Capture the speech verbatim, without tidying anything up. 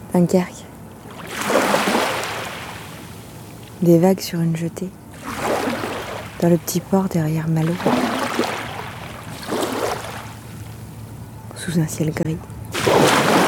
Dunkerque. Des vagues sur une jetée. Dans le petit port derrière Malo. Sous un ciel gris.